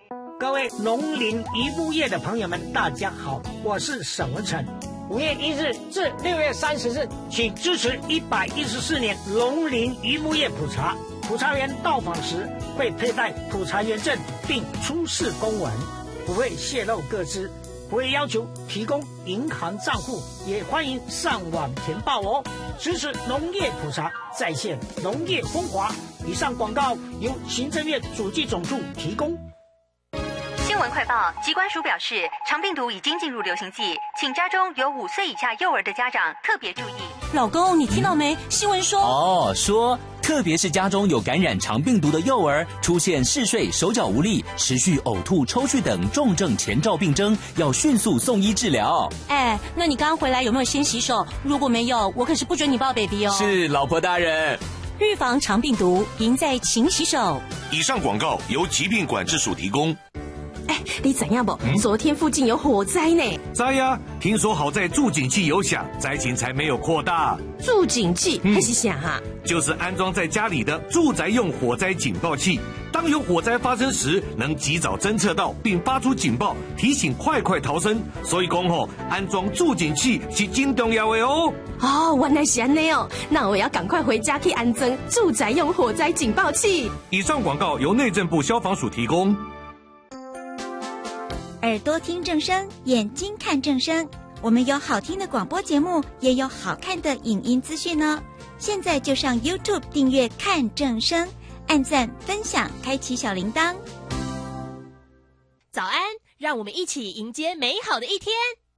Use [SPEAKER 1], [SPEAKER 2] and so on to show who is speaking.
[SPEAKER 1] 各位农林渔牧业的朋友们，大家好，我是沈文成。5月1日至6月30日，请支持114年农林渔牧业普查。普查员到访时会佩戴普查员证，并出示公文，不会泄露个资，不会要求提供银行账户，也欢迎上网填报哦。支持农业普查，再现农业风华。以上广告由行政院主计总处提供。
[SPEAKER 2] 新闻快报，疾管署表示，肠病毒已经进入流行季，请家中有5岁以下幼儿的家长特别注意。
[SPEAKER 3] 老公，你听到没？新闻说
[SPEAKER 4] 特别是家中有感染肠病毒的幼儿，出现嗜睡、手脚无力、持续呕吐、抽搐等重症前兆病征，要迅速送医治疗。
[SPEAKER 3] 那你刚回来有没有先洗手？如果没有，我可是不准你抱 baby 哦。
[SPEAKER 4] 是，老婆大人。
[SPEAKER 3] 预防肠病毒，赢在勤洗手。
[SPEAKER 5] 以上广告由疾病管制署提供。
[SPEAKER 6] 你怎样不？昨天附近有火灾呢。
[SPEAKER 7] 灾呀！听说好在助警器有响，灾情才没有扩大。
[SPEAKER 6] 助警器还是响啊？
[SPEAKER 7] 就是安装在家里的住宅用火灾警报器，当有火灾发生时，能及早侦测到并发出警报，提醒快逃生。所以讲安装助警器是真重要的哦。
[SPEAKER 6] 原来是这样哦，那我要赶快回家去安装住宅用火灾警报器。
[SPEAKER 7] 以上广告由内政部消防署提供。
[SPEAKER 8] 耳朵听正声，眼睛看正声。我们有好听的广播节目，也有好看的影音资讯哦。现在就上 YouTube 订阅看正声，按赞、分享，开启小铃铛。
[SPEAKER 9] 早安，让我们一起迎接美好的一天。